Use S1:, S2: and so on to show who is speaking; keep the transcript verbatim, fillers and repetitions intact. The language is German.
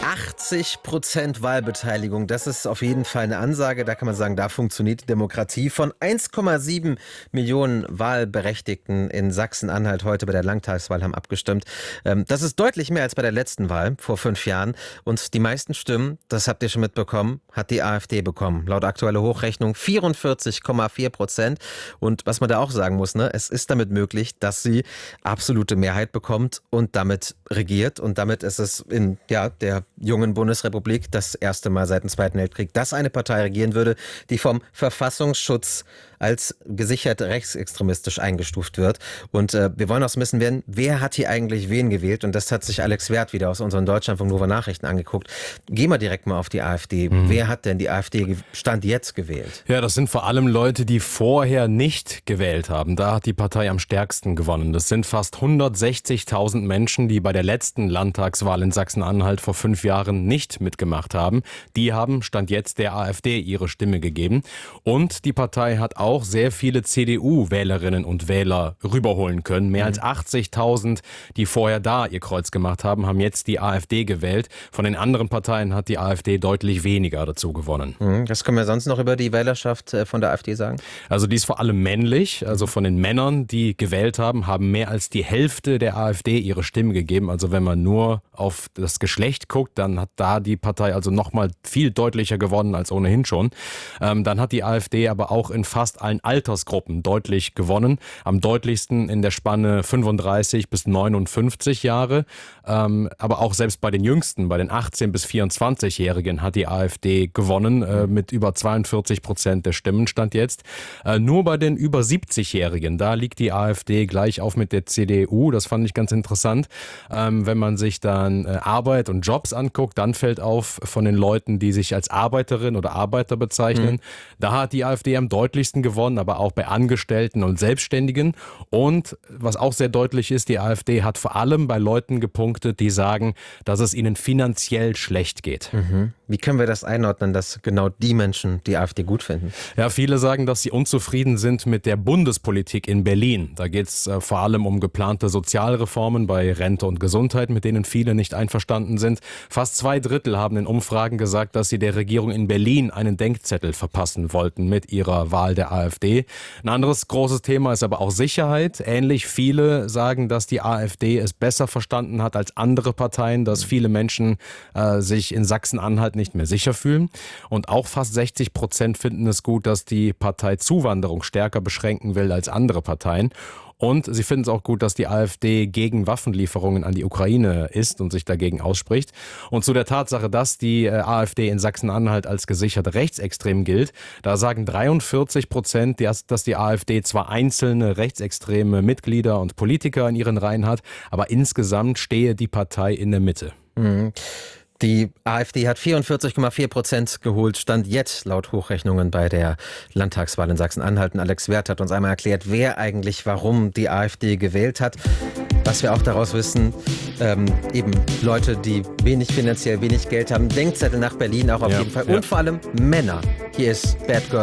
S1: achtzig Prozent Wahlbeteiligung, das ist auf jeden Fall eine Ansage. Da kann man sagen, da funktioniert die Demokratie. Von eins Komma sieben Millionen Wahlberechtigten in Sachsen-Anhalt heute bei der Landtagswahl haben abgestimmt. Das ist deutlich mehr als bei der letzten Wahl vor fünf Jahren. Und die meisten Stimmen, das habt ihr schon mitbekommen, hat die AfD bekommen. Laut aktueller Hochrechnung vierundvierzig Komma vier Prozent. Und was man da auch sagen muss, ne, es ist damit möglich, dass sie absolute Mehrheit bekommt und damit regiert. Und damit ist es in ja, der jungen Bundesrepublik das erste Mal seit dem Zweiten Weltkrieg, dass eine Partei regieren würde, die vom Verfassungsschutz als gesichert rechtsextremistisch eingestuft wird. Und äh, wir wollen auch wissen werden, wer hat hier eigentlich wen gewählt? Und das hat sich Alex Werth wieder aus unseren Deutschlandfunk Nova Nachrichten angeguckt. Gehen wir direkt mal auf die AfD. Mhm. Wer hat denn die AfD Stand jetzt gewählt?
S2: Ja, das sind vor allem Leute, die vorher nicht gewählt haben. Da hat die Partei am stärksten gewonnen. Das sind fast hundertsechzigtausend Menschen, die bei der letzten Landtagswahl in Sachsen-Anhalt vor fünf Jahren nicht mitgemacht haben. Die haben Stand jetzt der AfD ihre Stimme gegeben. Und die Partei hat auch auch sehr viele C D U-Wählerinnen und Wähler rüberholen können. Mehr als achtzigtausend, die vorher da ihr Kreuz gemacht haben, haben jetzt die AfD gewählt. Von den anderen Parteien hat die AfD deutlich weniger dazu gewonnen.
S1: Was können wir sonst noch über die Wählerschaft von der AfD sagen?
S2: Also die ist vor allem männlich. Also von den Männern, die gewählt haben, haben mehr als die Hälfte der AfD ihre Stimme gegeben. Also wenn man nur auf das Geschlecht guckt, dann hat da die Partei also nochmal viel deutlicher gewonnen als ohnehin schon. Ähm, dann hat die AfD aber auch in fast allen Altersgruppen deutlich gewonnen. Am deutlichsten in der Spanne fünfunddreißig bis neunundfünfzig Jahre. Ähm, aber auch selbst bei den Jüngsten, bei den achtzehn- bis vierundzwanzigjährigen hat die AfD gewonnen äh, mit über zweiundvierzig Prozent der Stimmen stand jetzt. Äh, nur bei den über siebzigjährigen, da liegt die AfD gleich auf mit der C D U. Das fand ich ganz interessant. Ähm, wenn man sich dann äh, Arbeit und Jobs anguckt, dann fällt auf von den Leuten, die sich als Arbeiterin oder Arbeiter bezeichnen. Mhm. Da hat die AfD am deutlichsten gewonnen, aber auch bei Angestellten und Selbstständigen. Und was auch sehr deutlich ist, die AfD hat vor allem bei Leuten gepunktet, die sagen, dass es ihnen finanziell schlecht geht.
S1: Mhm. Wie können wir das einordnen, dass genau die Menschen die AfD gut finden?
S2: Ja, viele sagen, dass sie unzufrieden sind mit der Bundespolitik in Berlin. Da geht es äh, vor allem um geplante Sozialreformen bei Rente und Gesundheit, mit denen viele nicht einverstanden sind. Fast zwei Drittel haben in Umfragen gesagt, dass sie der Regierung in Berlin einen Denkzettel verpassen wollten mit ihrer Wahl der AfD. Ein anderes großes Thema ist aber auch Sicherheit. Ähnlich viele sagen, dass die AfD es besser verstanden hat als andere Parteien, dass viele Menschen äh, sich in Sachsen-Anhalt nicht mehr sicher fühlen. Und auch fast sechzig Prozent finden es gut, dass die Partei Zuwanderung stärker beschränken will als andere Parteien. Und sie finden es auch gut, dass die AfD gegen Waffenlieferungen an die Ukraine ist und sich dagegen ausspricht. Und zu der Tatsache, dass die äh, AfD in Sachsen-Anhalt als gesichert rechtsextrem gilt, da sagen dreiundvierzig Prozent, dass die AfD zwar einzelne rechtsextreme Mitglieder und Politiker in ihren Reihen hat, aber insgesamt stehe die Partei in der Mitte.
S1: Mhm. Die AfD hat vierundvierzig Komma vier Prozent geholt, stand jetzt laut Hochrechnungen bei der Landtagswahl in Sachsen-Anhalt. Und Alex Werth hat uns einmal erklärt, wer eigentlich warum die AfD gewählt hat. Was wir auch daraus wissen, ähm, eben Leute, die wenig finanziell, wenig Geld haben, Denkzettel nach Berlin auch auf ja, jeden Fall. Und ja. vor allem Männer. Hier ist Bad Girl.